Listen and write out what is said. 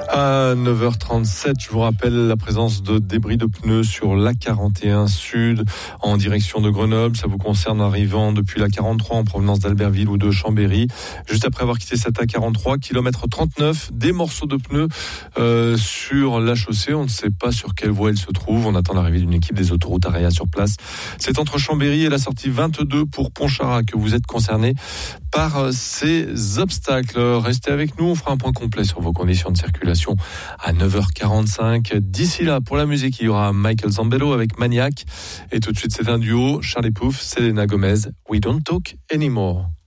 À 9h37, je vous rappelle la présence de débris de pneus sur l'A41 Sud en direction de Grenoble. Ça vous concerne arrivant depuis l'A43 en provenance d'Albertville ou de Chambéry. Juste après avoir quitté cette A43, kilomètre 39, des morceaux de pneus sur la chaussée. On ne sait pas sur quelle voie elle se trouve. On attend l'arrivée d'une équipe des autoroutes Area sur place. C'est entre Chambéry et la sortie 22 pour Pontcharrat que vous êtes concerné par ces obstacles. Restez avec nous, on fera un point complet sur vos conditions de circulation à 9h45. D'ici là, pour la musique, il y aura Michael Zambello avec Maniac. Et tout de suite, c'est un duo, Charlie Puth, Selena Gomez, We Don't Talk Anymore.